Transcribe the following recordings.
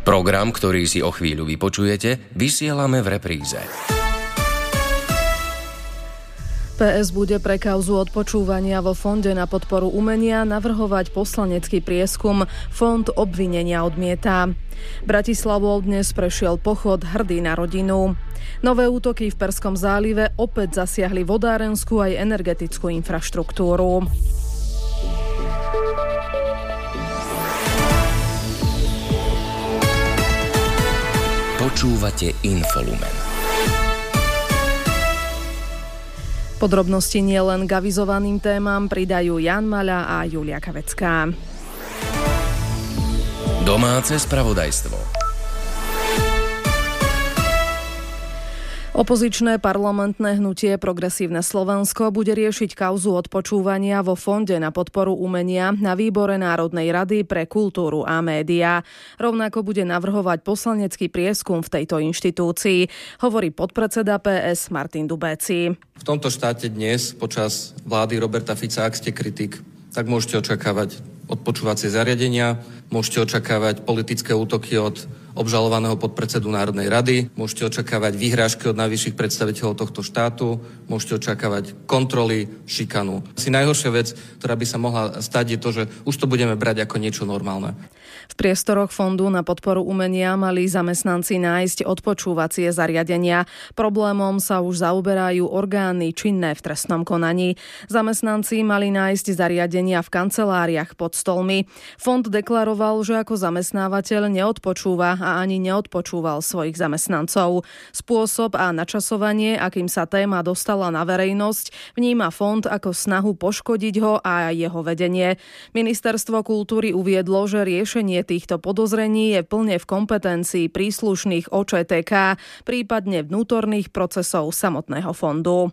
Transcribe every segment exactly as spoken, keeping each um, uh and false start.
Program, ktorý si o chvíľu vypočujete, vysielame v repríze. pé es bude pre kauzu odpočúvania vo Fonde na podporu umenia navrhovať poslanecký prieskum. Fond obvinenia odmieta. Bratislavou dnes prešiel pochod Hrdý na rodinu. Nové útoky v Perskom zálive opäť zasiahli vodárenskú aj energetickú infraštruktúru. Počúvate Infolumen. Podrobnosti nielen k avizovaným témam pridajú Jan Maľa a Julia Kavecká. Domáce spravodajstvo. Opozičné parlamentné hnutie Progresívne Slovensko bude riešiť kauzu odpočúvania vo Fonde na podporu umenia na výbore Národnej rady pre kultúru a médiá. Rovnako bude navrhovať poslanecký prieskum v tejto inštitúcii, hovorí podpredseda pé es Martin Dubéci. V tomto štáte dnes, počas vlády Roberta Fica, ak ste kritik, tak môžete očakávať odpočúvacie zariadenia, môžete očakávať politické útoky od obžalovaného podpredsedu Národnej rady, môžete očakávať vyhrážky od najvyšších predstaviteľov tohto štátu, môžete očakávať kontroly, šikanu. Asi najhoršia vec, ktorá by sa mohla stať, je to, že už to budeme brať ako niečo normálne. V priestoroch Fondu na podporu umenia mali zamestnanci nájsť odpočúvacie zariadenia. Problémom sa už zaoberajú orgány činné v trestnom konaní. Zamestnanci mali nájsť zariadenia v kanceláriách pod stolmi. Fond deklaroval, že ako zamestnávateľ neodpočúva a ani neodpočúval svojich zamestnancov. Spôsob a načasovanie, akým sa téma dostala na verejnosť, vníma fond ako snahu poškodiť ho a jeho vedenie. Ministerstvo kultúry uviedlo, že riešenie týchto podozrení je plne v kompetencii príslušných ó č té ká, prípadne vnútorných procesov samotného fondu.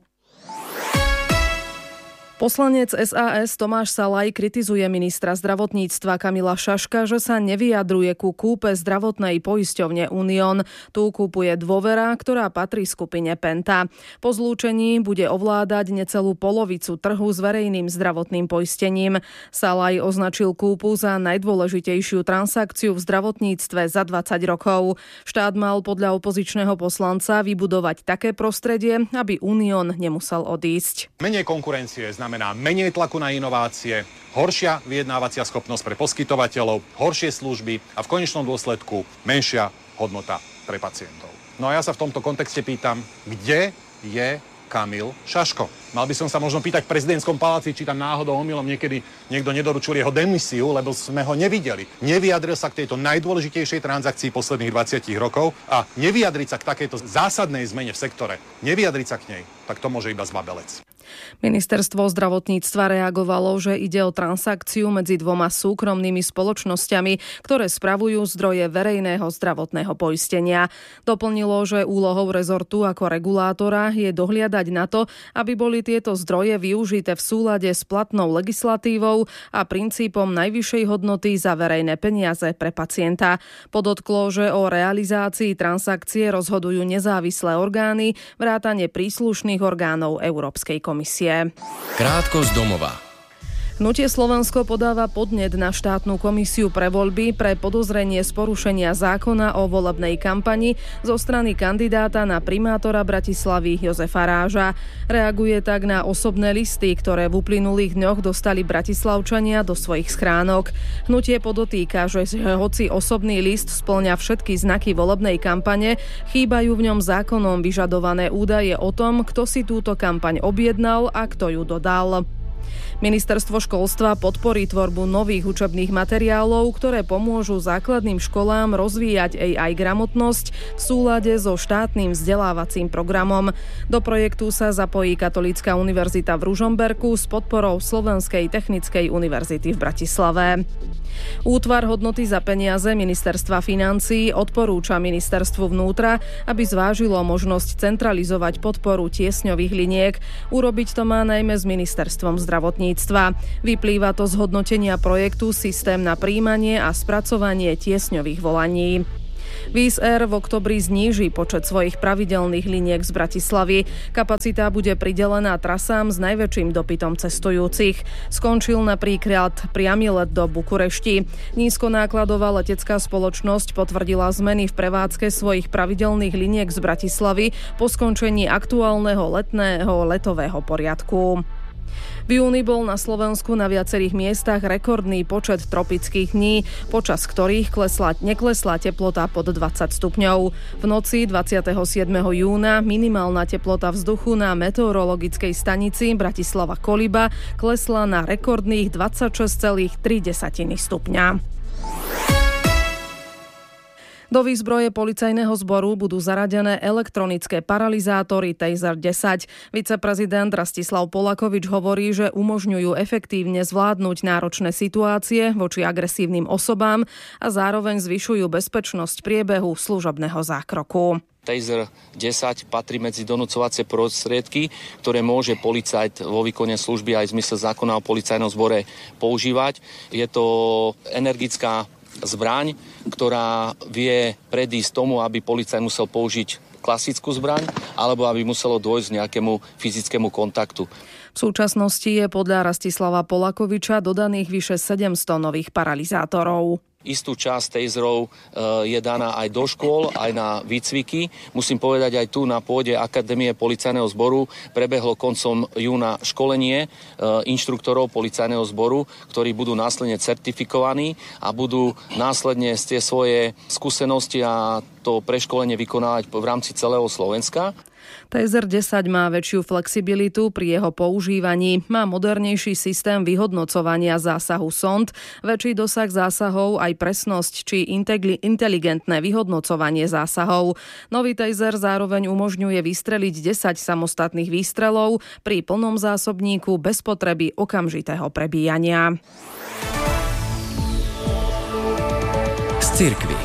Poslanec es a es Tomáš Salaj kritizuje ministra zdravotníctva Kamila Šaška, že sa nevyjadruje ku kúpe zdravotnej poisťovne Unión. Tu kúpuje Dôvera, ktorá patrí skupine Penta. Po zlúčení bude ovládať necelú polovicu trhu s verejným zdravotným poistením. Salaj označil kúpu za najdôležitejšiu transakciu v zdravotníctve za dvadsať rokov. Štát mal podľa opozičného poslanca vybudovať také prostredie, aby Unión nemusel odísť. Menej konkurencie znamená menej tlaku na inovácie, horšia vyjednávacia schopnosť pre poskytovateľov, horšie služby a v konečnom dôsledku menšia hodnota pre pacientov. No a ja sa v tomto kontexte pýtam, kde je Kamil Šaško? Mal by som sa možno pýtať v prezidentskom paláci, či tam náhodou omylom niekedy niekto nedoručil jeho demisiu, lebo sme ho nevideli. Nevyjadril sa k tejto najdôležitejšej transakcii posledných dvadsať rokov a nevyjadriť sa k takejto zásadnej zmene v sektore, nevyjadriť sa k nej, tak to môže iba zbabelec. Ministerstvo zdravotníctva reagovalo, že ide o transakciu medzi dvoma súkromnými spoločnosťami, ktoré spravujú zdroje verejného zdravotného poistenia. Doplnilo, že úlohou rezortu ako regulátora je dohliadať na to, aby boli tieto zdroje využité v súlade s platnou legislatívou a princípom najvyššej hodnoty za verejné peniaze pre pacienta. Podotklo, že o realizácii transakcie rozhodujú nezávislé orgány, vrátane príslušných orgánov Európskej komisie. Krátko z domova. Hnutie Slovensko podáva podnet na štátnu komisiu pre voľby pre podozrenie z porušenia zákona o volebnej kampani zo strany kandidáta na primátora Bratislavy Jozefa Ráža. Reaguje tak na osobné listy, ktoré v uplynulých dňoch dostali bratislavčania do svojich schránok. Hnutie podotýka, že hoci osobný list spĺňa všetky znaky volebnej kampane, chýbajú v ňom zákonom vyžadované údaje o tom, kto si túto kampaň objednal a kto ju dodal. Ministerstvo školstva podporí tvorbu nových učebných materiálov, ktoré pomôžu základným školám rozvíjať á í gramotnosť v súlade so štátnym vzdelávacím programom. Do projektu sa zapojí Katolícka univerzita v Ružomberku s podporou Slovenskej technickej univerzity v Bratislave. Útvar hodnoty za peniaze Ministerstva financií odporúča Ministerstvu vnútra, aby zvážilo možnosť centralizovať podporu tiesňových liniek. Urobiť to má najmä s Ministerstvom zdravotníctva. Vyplýva to z hodnotenia projektu Systém na prijímanie a spracovanie tiesňových volaní. Wizz Air v oktobri zníži počet svojich pravidelných liniek z Bratislavy. Kapacita bude pridelená trasám s najväčším dopytom cestujúcich. Skončil napríklad priamy let do Bukurešti. Nízkonákladová letecká spoločnosť potvrdila zmeny v prevádzke svojich pravidelných liniek z Bratislavy po skončení aktuálneho letného letového poriadku. V júni bol na Slovensku na viacerých miestach rekordný počet tropických dní, počas ktorých klesla, neklesla teplota pod dvadsať stupňov. V noci dvadsiateho siedmeho júna minimálna teplota vzduchu na meteorologickej stanici Bratislava Koliba klesla na rekordných dvadsaťšesť celá tri stupňa. Do výzbroje policajného zboru budú zaradené elektronické paralizátory Taser desať. Viceprezident Rastislav Polakovič hovorí, že umožňujú efektívne zvládnuť náročné situácie voči agresívnym osobám a zároveň zvyšujú bezpečnosť priebehu služobného zákroku. Taser desať patrí medzi donúcovacie prostriedky, ktoré môže policajt vo výkone služby aj v zmysle zákona o policajnom zbore používať. Je to energická zbraň, ktorá vie predísť tomu, aby policajt musel použiť klasickú zbraň, alebo aby muselo dôjsť k nejakému fyzickému kontaktu. V súčasnosti je podľa Rastislava Polakoviča dodaných vyše sedemsto nových paralizátorov. Istú časť taserov je daná aj do škôl, aj na výcviky. Musím povedať, aj tu na pôde Akadémie policajného zboru prebehlo koncom júna školenie inštruktorov policajného zboru, ktorí budú následne certifikovaní a budú následne tie svoje skúsenosti a to preškolenie vykonávať v rámci celého Slovenska. Taser desať má väčšiu flexibilitu pri jeho používaní, má modernejší systém vyhodnocovania zásahu sond, väčší dosah zásahov, aj presnosť či inteligentné vyhodnocovanie zásahov. Nový Taser zároveň umožňuje vystreliť desať samostatných výstrelov pri plnom zásobníku bez potreby okamžitého prebíjania. Z cirkvi.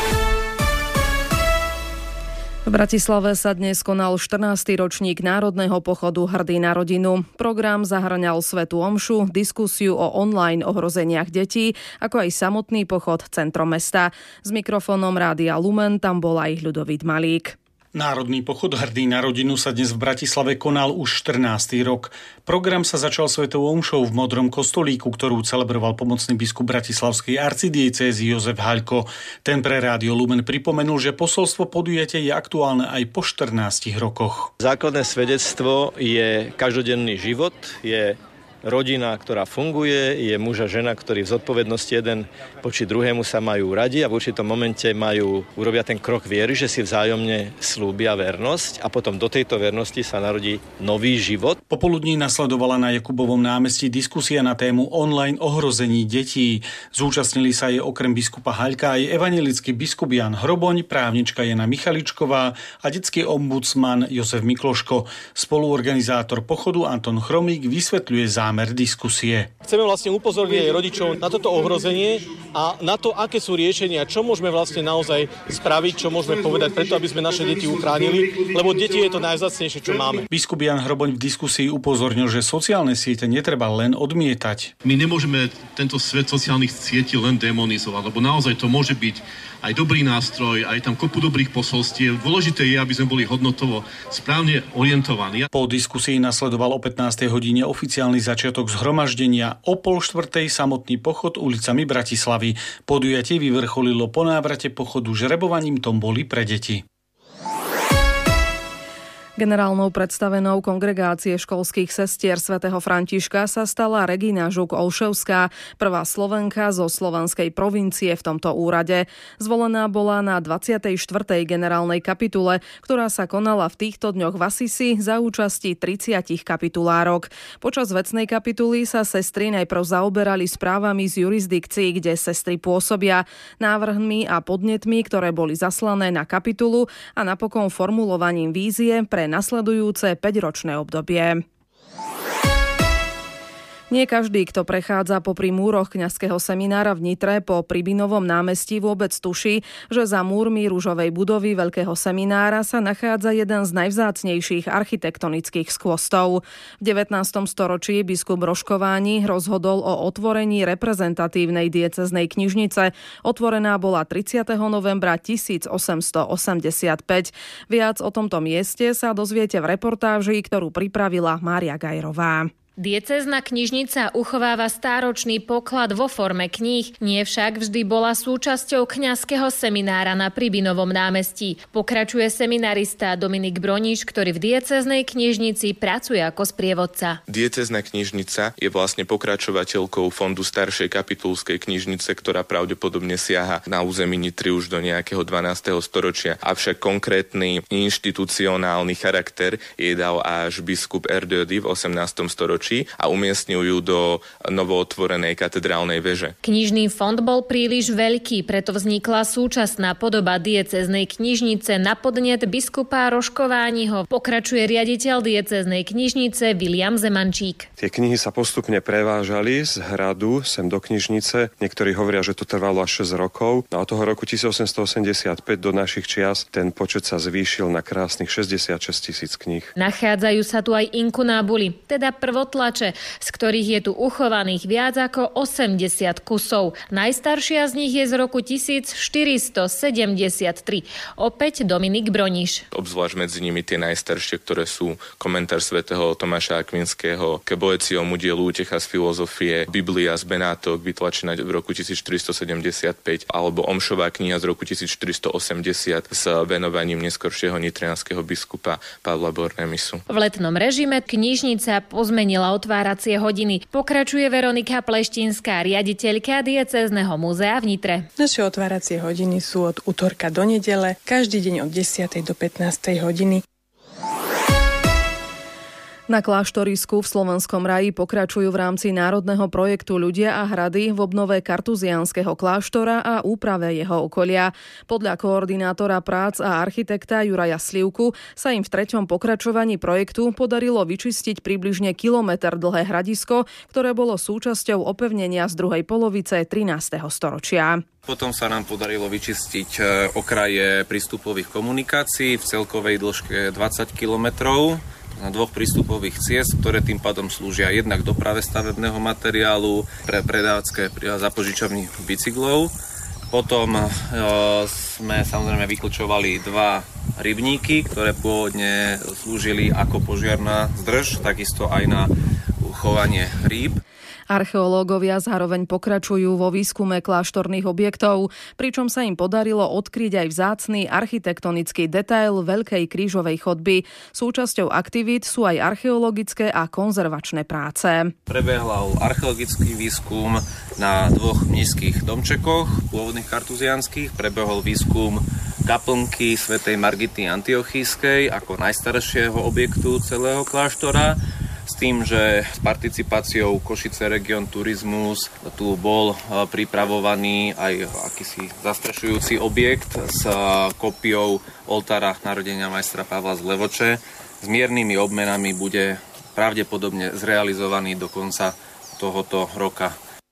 V Bratislave sa dnes konal štrnásty ročník Národného pochodu Hrdý na rodinu. Program zahŕňal svätú omšu, diskusiu o online ohrozeniach detí, ako aj samotný pochod centrom mesta. S mikrofónom Rádia Lumen tam bol aj Ľudovít Malík. Národný pochod Hrdý na rodinu sa dnes v Bratislave konal už štrnásty rok. Program sa začal svetou omšou v Modrom kostolíku, ktorú celebroval pomocný biskup bratislavskej arcidiecézy Jozef Haľko. Ten pre Rádio Lumen pripomenul, že posolstvo podujatia je aktuálne aj po štrnástich rokoch. Základné svedectvo je každodenný život, je rodina, ktorá funguje, je muž a žena, ktorí v zodpovednosti jeden voči druhému sa majú radi a v určitom momente majú, urobia ten krok viery, že si vzájomne slúbia vernosť a potom do tejto vernosti sa narodí nový život. Popoludní nasledovala na Jakubovom námestí diskusia na tému online ohrození detí. Zúčastnili sa jej okrem biskupa Haľka aj evanjelický biskup Jan Hroboň, právnička Jana Michaličková a detský ombudsman Jozef Mikloško. Spoluorganizátor pochodu Anton Chromík vysvetľuje zámer diskusie. Chceme vlastne upozorniť aj rodičov na toto ohrozenie a na to, aké sú riešenia, čo môžeme vlastne naozaj spraviť, čo môžeme povedať preto, aby sme naše deti uchránili, lebo deti je to najvzácnejšie, čo máme. Biskup Jan Hroboň v diskusii upozornil, že sociálne siete netreba len odmietať. My nemôžeme tento svet sociálnych sietí len demonizovať, lebo naozaj to môže byť aj dobrý nástroj, aj tam kopu dobrých posolstiev. Dôležité je, aby sme boli hodnotovo správne orientovaní. Po diskusii nasledoval o pätnástej hodine oficiálny začiatok zhromaždenia, o pol štvrtej samotný pochod ulicami Bratislavy. Podujatie vyvrcholilo po návrate pochodu žrebovaním tomboly pre deti. Generálnou predstavenou Kongregácie školských sestier svätého Františka sa stala Regina Žuk-Olševská, prvá Slovenka zo slovanskej provincie v tomto úrade. Zvolená bola na dvadsiatej štvrtej generálnej kapitule, ktorá sa konala v týchto dňoch v Asisi za účasti tridsať kapitulárok. Počas vecnej kapituly sa sestry najprv zaoberali správami z jurisdikcií, kde sestry pôsobia, návrhmi a podnetmi, ktoré boli zaslané na kapitulu a napokon formulovaním vízie pre nasledujúce päťročné obdobie. Nie každý, kto prechádza popri múroch kňazského seminára v Nitre po Pribinovom námestí, vôbec tuší, že za múrmi ružovej budovy veľkého seminára sa nachádza jeden z najvzácnejších architektonických skvostov. V devätnástom storočí biskup Rožkováni rozhodol o otvorení reprezentatívnej diecéznej knižnice. Otvorená bola tridsiateho novembra tisícosemstoosemdesiatpäť. Viac o tomto mieste sa dozviete v reportáži, ktorú pripravila Mária Gajrová. Diecézna knižnica uchováva stáročný poklad vo forme kníh, nie však vždy bola súčasťou kňazského seminára na Pribinovom námestí. Pokračuje seminarista Dominik Broniš, ktorý v diecéznej knižnici pracuje ako sprievodca. Diecézna knižnica je vlastne pokračovateľkou fondu staršej kapitulskej knižnice, ktorá pravdepodobne siaha na území Nitry už do nejakého dvanásteho storočia. Avšak konkrétny inštitucionálny charakter jej dal až biskup Erdődy v osemnástom storočí a umiestnil ju do novootvorenej katedrálnej veže. Knižný fond bol príliš veľký, preto vznikla súčasná podoba diecéznej knižnice na podnet biskupa Rožkovániho. Pokračuje riaditeľ diecéznej knižnice Viliam Zemančík. Tie knihy sa postupne prevážali z hradu sem do knižnice. Niektorí hovoria, že to trvalo až šesť rokov. A od toho roku tisícosemstoosemdesiatpäť do našich čias ten počet sa zvýšil na krásnych šesťdesiatšesť tisíc kníh. Nachádzajú sa tu aj inkunábuly, teda prvotlače, z ktorých je tu uchovaných viac ako osemdesiat kusov. Najstaršia z nich je z roku tisícštyristosedemdesiattri. Opäť Dominik Broniš. Obzvlášť medzi nimi tie najstaršie, ktoré sú komentár svätého Tomáša Akvinského k Boeciomu dielu Útecha z filozofie, Biblia z Benátok, vytlačená v roku tisícštyristosedemdesiatpäť, alebo Omšová kniha z roku tisícštyristoosemdesiat s venovaním neskoršieho nitrianskeho biskupa Pavla Bornemisu. V letnom režime knižnica pozmenila otváracie hodiny. Pokračuje Veronika Pleštinská, riaditeľka diecézneho múzea v Nitre. Naše otváracie hodiny sú od utorka do nedele, každý deň od desiatej do pätnástej hodiny. Na kláštorisku v Slovenskom raji pokračujú v rámci národného projektu Ľudia a hrady v obnove kartuziánskeho kláštora a úprave jeho okolia. Podľa koordinátora prác a architekta Juraja Slivku sa im v treťom pokračovaní projektu podarilo vyčistiť približne kilometr dlhé hradisko, ktoré bolo súčasťou opevnenia z druhej polovice trinásteho storočia. Potom sa nám podarilo vyčistiť okraje prístupových komunikácií v celkovej dĺžke dvadsať kilometrov. Na dvoch prístupových ciest, ktoré tým pádom slúžia jednak doprave stavebného materiálu, pre predávacké zapožičovní bicyklov. Potom e, sme samozrejme vyklčovali dva rybníky, ktoré pôvodne slúžili ako požiarna zdrž, takisto aj na chovanie rýb. Archeológovia zároveň pokračujú vo výskume kláštorných objektov, pričom sa im podarilo odkryť aj vzácny architektonický detail Veľkej krížovej chodby. Súčasťou aktivít sú aj archeologické a konzervačné práce. Prebehol archeologický výskum na dvoch mníšskych domčekoch, pôvodných kartuziánskych. Prebehol výskum kaplnky svätej Margity Antiochískej ako najstaršieho objektu celého kláštora. S tým, že s participáciou Košice Region Turizmus tu bol pripravovaný aj akýsi zastrešujúci objekt s kópiou oltára narodenia majstra Pavla z Levoče. S miernymi obmenami bude pravdepodobne zrealizovaný do konca tohoto roka.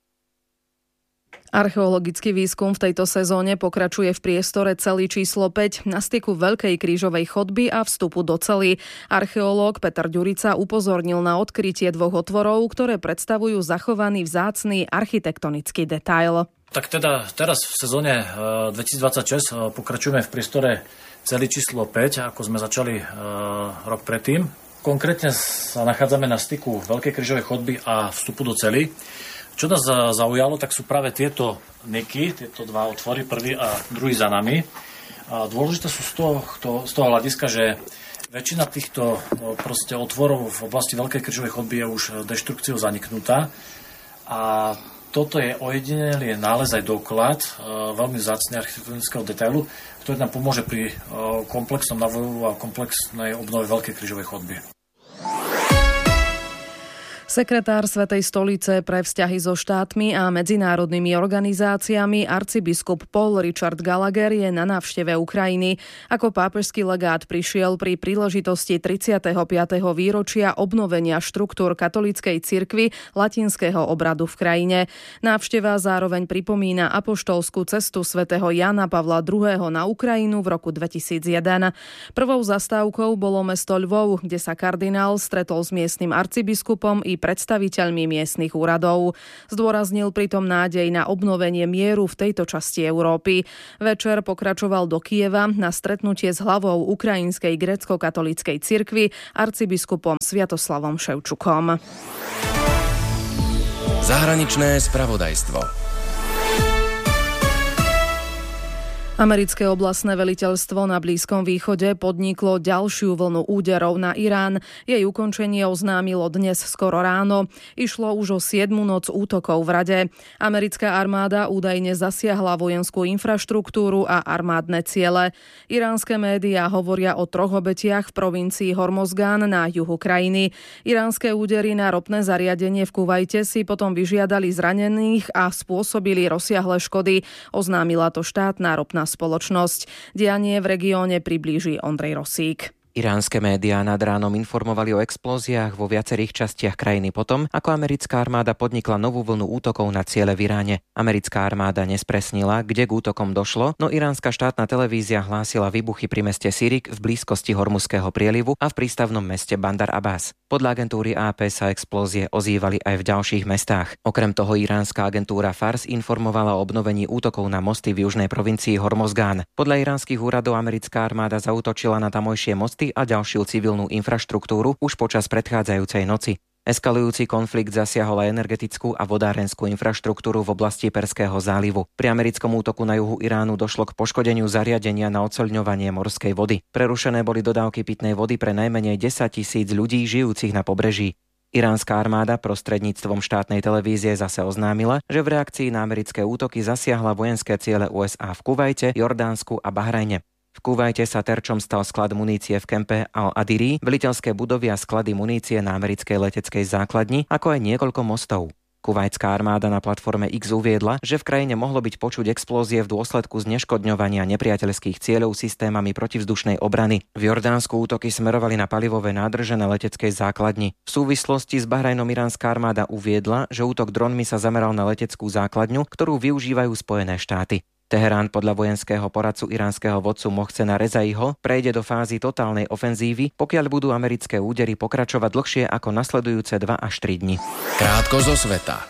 Archeologický výskum v tejto sezóne pokračuje v priestore Cely číslo päť na styku Veľkej krížovej chodby a vstupu do Cely. Archeológ Peter Ďurica upozornil na odkrytie dvoch otvorov, ktoré predstavujú zachovaný vzácny architektonický detail. Tak teda teraz v sezóne dvetisícdvadsaťšesť pokračujeme v priestore Cely číslo päť, ako sme začali rok predtým. Konkrétne sa nachádzame na styku Veľkej krížovej chodby a vstupu do Cely. Čo nás zaujalo, tak sú práve tieto niky, tieto dva otvory, prvý a druhý za nami. A dôležité sú z toho, z toho hľadiska, že väčšina týchto proste otvorov v oblasti Veľkej krížovej chodby je už deštrukciou zaniknutá. A toto je ojedinelý nález aj doklad veľmi vzácneho architektonického detailu, ktorý nám pomôže pri komplexnom návrhu a komplexnej obnove Veľkej krížovej chodby. Sekretár Svätej stolice pre vzťahy so štátmi a medzinárodnými organizáciami arcibiskup Paul Richard Gallagher je na návšteve Ukrajiny. Ako pápežský legát prišiel pri príležitosti tridsiateho piateho výročia obnovenia štruktúr katolíckej cirkvi latinského obradu v krajine. Návšteva zároveň pripomína apoštolskú cestu svätého Jána Pavla druhého. na Ukrajinu v roku dvetisícjeden. Prvou zastávkou bolo mesto Lvov, kde sa kardinál stretol s miestnym arcibiskupom i predstaviteľmi miestnych úradov. Zdôraznil pritom nádej na obnovenie mieru v tejto časti Európy. Večer pokračoval do Kyjeva na stretnutie s hlavou ukrajinskej grécko-katolíckej cirkvi arcibiskupom Sviatoslavom Ševčukom. Zahraničné spravodajstvo. Americké oblastné veliteľstvo na Blízkom východe podniklo ďalšiu vlnu úderov na Irán. Jej ukončenie oznámilo dnes skoro ráno. Išlo už o siedmu noc útokov v rade. Americká armáda údajne zasiahla vojenskú infraštruktúru a armádne ciele. Iránske médiá hovoria o troch obetiach v provincii Hormozgán na juhu krajiny. Iránske údery na ropné zariadenie v Kuvajte si potom vyžiadali zranených a spôsobili rozsiahle škody. Oznámila to štátna ropná spoločnosť. Dianie v regióne priblíži Ondrej Rosík. Iránske médiá nad ránom informovali o explóziách vo viacerých častiach krajiny potom, ako americká armáda podnikla novú vlnu útokov na ciele v Iráne. Americká armáda nespresnila, kde k útokom došlo, no iránska štátna televízia hlásila výbuchy pri meste Sirik v blízkosti Hormuzského prielivu a v prístavnom meste Bandar Abbas. Podľa agentúry á pé sa explózie ozývali aj v ďalších mestách. Okrem toho iránska agentúra Fars informovala o obnovení útokov na mosty v južnej provincii Hormozgán. Podľa iránskych úradov americká armáda zaútočila na tamojšie mosty a ďalšiu civilnú infraštruktúru už počas predchádzajúcej noci. Eskalujúci konflikt zasiahol aj energetickú a vodárenskú infraštruktúru v oblasti Perského zálivu. Pri americkom útoku na juhu Iránu došlo k poškodeniu zariadenia na oceľňovanie morskej vody. Prerušené boli dodávky pitnej vody pre najmenej desaťtisíc ľudí žijúcich na pobreží. Iránska armáda prostredníctvom štátnej televízie zase oznámila, že v reakcii na americké útoky zasiahla vojenské ciele ú es á v Kuvajte, Jordánsku a Bahrajne. V Kuvajte sa terčom stal sklad munície v kempe Al-Adiri, veliteľské budovy a sklady munície na americkej leteckej základni, ako aj niekoľko mostov. Kuvajtská armáda na platforme X uviedla, že v krajine mohlo byť počuť explózie v dôsledku zneškodňovania nepriateľských cieľov systémami protivzdušnej obrany. V Jordánsku útoky smerovali na palivové nádrže na leteckej základni. V súvislosti s Bahrajnom iránska armáda uviedla, že útok dronmi sa zameral na leteckú základňu, ktorú využívajú Spojené štáty. Teherán podľa vojenského poradcu iránskeho vodcu Mohsena Rezaiho prejde do fázy totálnej ofenzívy, pokiaľ budú americké údery pokračovať dlhšie ako nasledujúce dva až tri dni. Krátko zo sveta.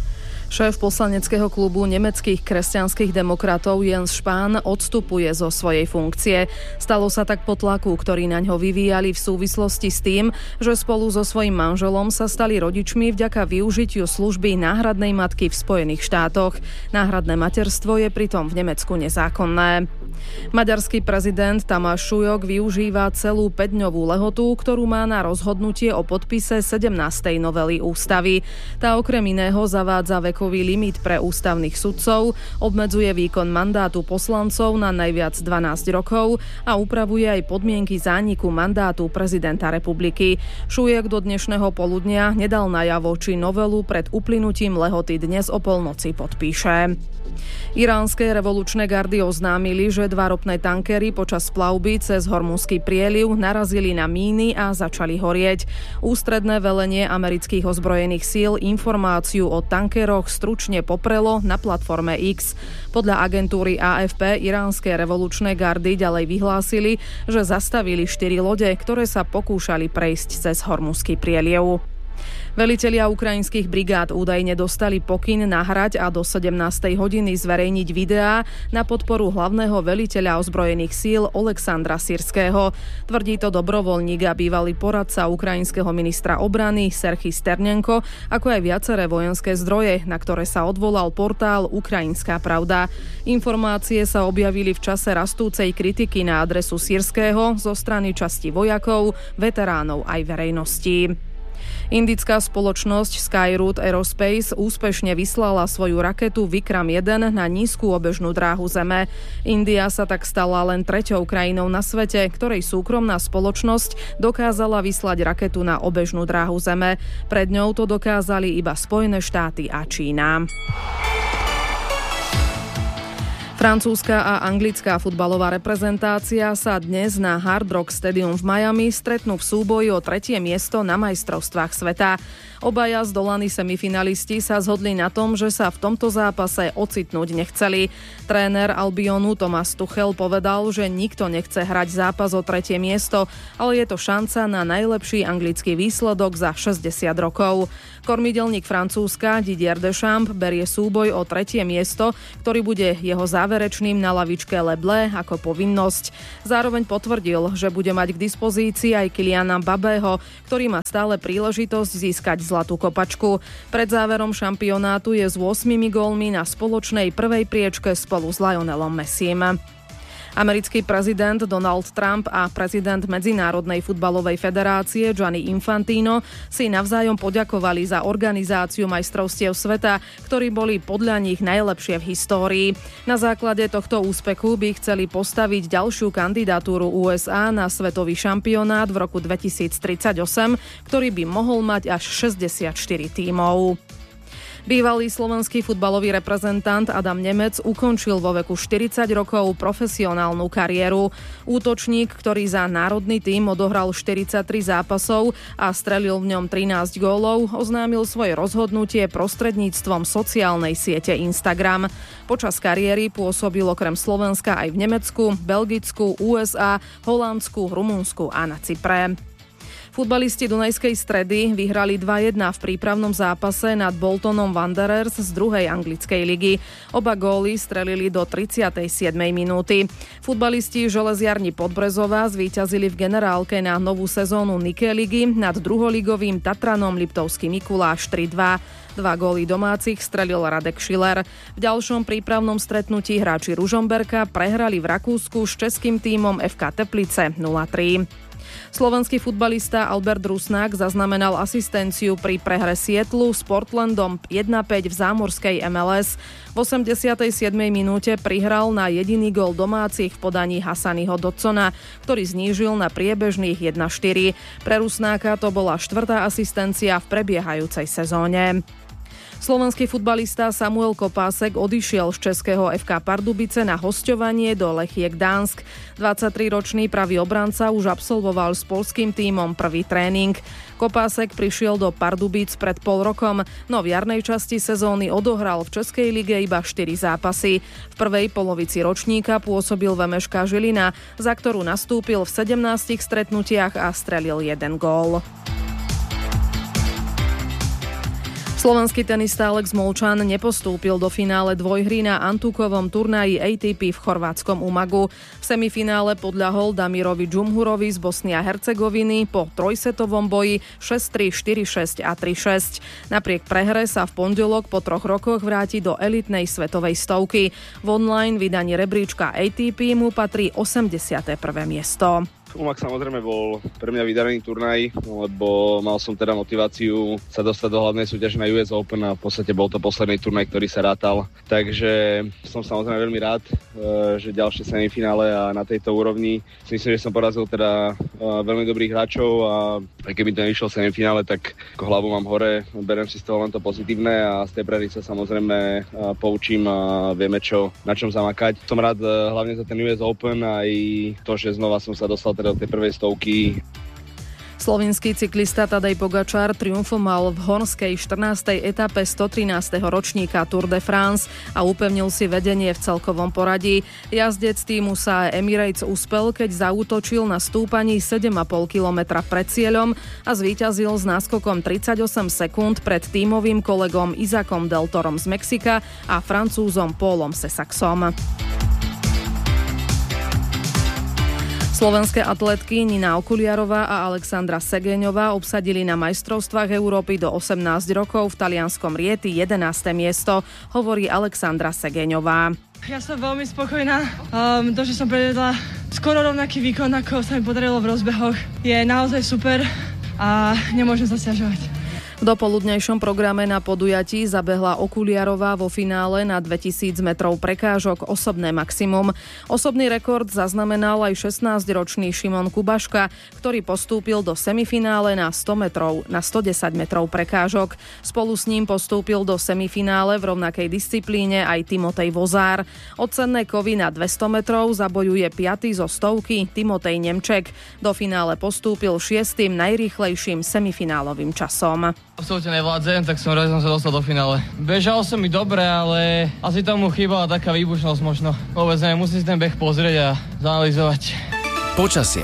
Šéf poslaneckého klubu nemeckých kresťanských demokratov Jens Spahn odstupuje zo svojej funkcie. Stalo sa tak po tlaku, ktorý naňho vyvíjali v súvislosti s tým, že spolu so svojím manželom sa stali rodičmi vďaka využitiu služby náhradnej matky v Spojených štátoch. Náhradné materstvo je pritom v Nemecku nezákonné. Maďarský prezident Tamáš Šujok využíva celú päťdňovú lehotu, ktorú má na rozhodnutie o podpise sedemnástej novely ústavy. Tá okrem iného zavádza vekový limit pre ústavných sudcov, obmedzuje výkon mandátu poslancov na najviac dvanásť rokov a upravuje aj podmienky zániku mandátu prezidenta republiky. Šujok do dnešného poludnia nedal najavo, či novelu pred uplynutím lehoty dnes o polnoci podpíše. Iránske revolučné gardy oznámili, že dva ropné tankery počas plavby cez Hormuzský prieliv narazili na míny a začali horieť. Ústredné velenie amerických ozbrojených síl informáciu o tankeroch stručne poprelo na platforme X. Podľa agentúry á ef pé iránske revolučné gardy ďalej vyhlásili, že zastavili štyri lode, ktoré sa pokúšali prejsť cez Hormuzský prieliv. Velitelia ukrajinských brigád údajne dostali pokyn nahrať a do sedemnástej hodiny zverejniť videá na podporu hlavného veliteľa ozbrojených síl Oleksandra Syrského. Tvrdí to dobrovoľník a bývalý poradca ukrajinského ministra obrany Serhij Sternenko, ako aj viaceré vojenské zdroje, na ktoré sa odvolal portál Ukrajinská pravda. Informácie sa objavili v čase rastúcej kritiky na adresu Syrského zo strany časti vojakov, veteránov aj verejnosti. Indická spoločnosť Skyroot Aerospace úspešne vyslala svoju raketu Vikram jeden na nízku obežnú dráhu Zeme. India sa tak stala len treťou krajinou na svete, ktorej súkromná spoločnosť dokázala vyslať raketu na obežnú dráhu Zeme. Pred ňou to dokázali iba Spojené štáty a Čína. Francúzska a anglická futbalová reprezentácia sa dnes na Hard Rock Stadium v Miami stretnú v súboji o tretie miesto na majstrovstvách sveta. Obaja zdolaní semifinalisti sa zhodli na tom, že sa v tomto zápase ocitnúť nechceli. Tréner Albionu Thomas Tuchel povedal, že nikto nechce hrať zápas o tretie miesto, ale je to šanca na najlepší anglický výsledok za šesťdesiat rokov. Kormidelník Francúzska Didier Deschamps berie súboj o tretie miesto, ktorý bude jeho záverečným na lavičke Le Bleu ako povinnosť. Zároveň potvrdil, že bude mať k dispozícii aj Kyliana Mbappého, ktorý má stále príležitosť získať zlatú kopačku. Pred záverom šampionátu je s ôsmimi gólmi na spoločnej prvej priečke spolu s Lionelom Messim. Americký prezident Donald Trump a prezident Medzinárodnej futbalovej federácie Gianni Infantino si navzájom poďakovali za organizáciu majstrovstiev sveta, ktorí boli podľa nich najlepšie v histórii. Na základe tohto úspechu by chceli postaviť ďalšiu kandidatúru ú es á na svetový šampionát v roku dvetisíctridsaťosem, ktorý by mohol mať až šesťdesiatštyri tímov. Bývalý slovenský futbalový reprezentant Adam Nemec ukončil vo veku štyridsať rokov profesionálnu kariéru. Útočník, ktorý za národný tím odohral štyridsaťtri zápasov a strelil v ňom trinásť gólov, oznámil svoje rozhodnutie prostredníctvom sociálnej siete Instagram. Počas kariéry pôsobil okrem Slovenska aj v Nemecku, Belgicku, ú es á, Holandsku, Rumunsku a na Cypre. Futbalisti Dunajskej Stredy vyhrali dva jedna v prípravnom zápase nad Boltonom Wanderers z druhej anglickej ligy. Oba góly strelili do tridsiatej siedmej minúty. Futbalisti Železiarni Podbrezová zvíťazili v generálke na novú sezónu Nike ligy nad druholigovým Tatranom Liptovský Mikuláš tri dva. Dva góly domácich strelil Radek Schiller. V ďalšom prípravnom stretnutí hráči Ružomberka prehrali v Rakúsku s českým tímom ef ká Teplice nula tri. Slovenský futbalista Albert Rusnák zaznamenal asistenciu pri prehre Sietlu s Portlandom jeden päť v zámorskej em el es. V osemdesiatej siedmej minúte prihral na jediný gól domácich v podaní Hasaniho Dodsona, ktorý znížil na priebežných jeden štyri. Pre Rusnáka to bola štvrtá asistencia v prebiehajúcej sezóne. Slovenský futbalista Samuel Kopásek odišiel z českého ef ká Pardubice na hosťovanie do Lechie Gdansk. dvadsaťtriročný pravý obranca už absolvoval s poľským tímom prvý tréning. Kopásek prišiel do Pardubic pred pol rokom, no v jarnej časti sezóny odohral v Českej lige iba štyri zápasy. V prvej polovici ročníka pôsobil v em eš ká Žilina, za ktorú nastúpil v sedemnástich stretnutiach a strelil jeden gól. Slovenský tenista Alex Molčan nepostúpil do finále dvojhry na Antukovom turnaji á té pé v chorvátskom Umagu. V semifinále podľahol Damirovi Džumhurovi z Bosny a Hercegoviny po trojsetovom boji šesť tri, štyri šesť a tri šesť. Napriek prehre sa v pondelok po troch rokoch vráti do elitnej svetovej stovky. V online vydaní rebríčka á té pé mu patrí osemdesiate prvé miesto. Umag samozrejme bol pre mňa vydarený turnaj, lebo mal som teda motiváciu sa dostať do hlavnej súťaže na ú es Open a v podstate bol to posledný turnaj, ktorý sa rátal. Takže som samozrejme veľmi rád, že ďalšie semifinále a na tejto úrovni si myslím, že som porazil teda veľmi dobrých hráčov a aj keby to nevyšlo v semifinále, tak ako hlavu mám hore, beriem si z toho len to pozitívne a z tej prehry sa samozrejme poučím a vieme, čo, na čom zamakať. Som rád hlavne za ten ú es Open aj to, že znova som sa dostal do tej prvej stovky. Slovenský cyklista Tadej Pogačar triumfoval v horskej štrnástej etape stotrinásteho ročníka Tour de France a upevnil si vedenie v celkovom poradí. Jazdec týmu es á e Emirates uspel, keď zaútočil na stúpaní sedem a pol kilometra pred cieľom a zvíťazil s náskokom tridsaťosem sekúnd pred tímovým kolegom Isaacom Deltorom z Mexika a Francúzom Paulom Sessaxom. Slovenské atletky Nina Okuliarová a Alexandra Segeňová obsadili na majstrovstvách Európy do osemnásť rokov v talianskom Rieti jedenáste miesto, hovorí Alexandra Segeňová. Ja som veľmi spokojná. Um, to, že som prevedla skoro rovnaký výkon, ako sa mi podarilo v rozbehoch, je naozaj super. a nemôžem sa sťažovať. V dopoludnejšom programe na podujatí zabehla Okuliarová vo finále na dvetisíc metrov prekážok osobné maximum. Osobný rekord zaznamenal aj šestnásťročný Šimon Kubaška, ktorý postúpil do semifinále na sto metrov, na stodesať metrov prekážok. Spolu s ním postúpil do semifinále v rovnakej disciplíne aj Timotej Vozár. O cenné kovy na dvesto metrov zabojuje piaty zo stovky Timotej Nemček. Do finále postúpil šiestym najrýchlejším semifinálovým časom. Absolútne nevládzem, tak som rád, že som sa dostal do finále. Bežal som mi dobre, ale asi tomu chýbala taká výbušnosť možno. Vôbec neviem, musím si ten beh pozrieť a zanalizovať. Počasie.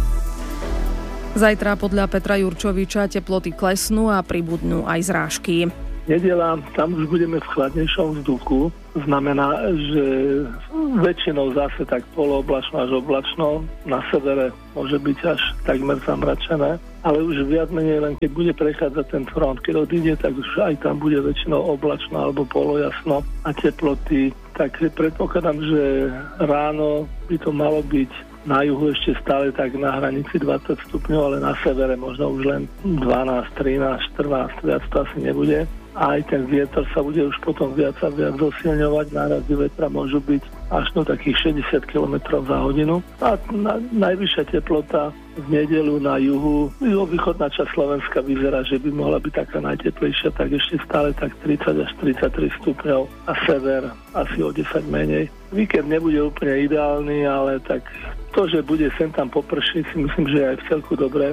Zajtra podľa Petra Jurčoviča teploty klesnú a pribudnú aj zrážky. Nedela, tam už budeme v chladnejšom vzduchu. Znamená, že väčšinou zase tak polooblačno až oblačno. Na severe môže byť až takmer zamračené. Ale už viac menej len keď bude prechádzať ten front, keď odíde, tak už aj tam bude väčšinou oblačno alebo polojasno a teploty. Tak predpokladám, že ráno by to malo byť na juhu ešte stále tak na hranici dvadsať stupňov, ale na severe možno už len dvanásť, trinásť, štrnásť, viac to asi nebude. A aj ten vietor sa bude už potom viac a viac zosilňovať. Nárazy vetra môžu byť až do takých šesťdesiat kilometrov za hodinu. A na, najvyššia teplota v nedeľu na juhu, juhovýchodná časť Slovenska vyzerá, že by mohla byť taká najteplejšia, tak ešte stále tak tridsať až tridsaťtri stupňov a sever asi o desať menej. Víkend nebude úplne ideálny, ale tak to, že bude sem tam popršiť, si myslím, že je aj v celku dobré.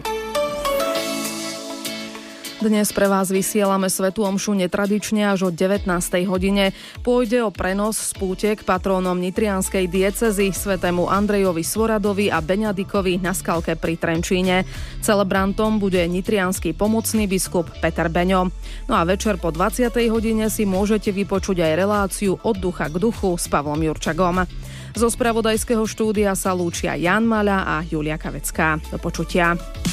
Dnes pre vás vysielame svätú omšu netradične až o devätnástej hodine. Pôjde o prenos z púte k patrónom nitrianskej diecézy svätému Andrejovi Svoradovi a Beňadikovi na Skalke pri Trenčíne. Celebrantom bude nitriansky pomocný biskup Peter Beňo. No a večer po dvadsiatej hodine si môžete vypočuť aj reláciu Od ducha k duchu s Pavlom Jurčagom. Zo spravodajského štúdia sa lúčia Jan Maľa a Julia Kavecká. Do počutia.